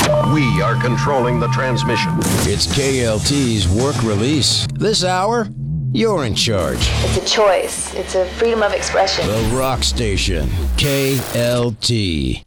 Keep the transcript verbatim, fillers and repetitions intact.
We are controlling the transmission. It's K L T's work release. This hour, you're in charge. It's a choice. It's a freedom of expression. The Rock Station, K L T.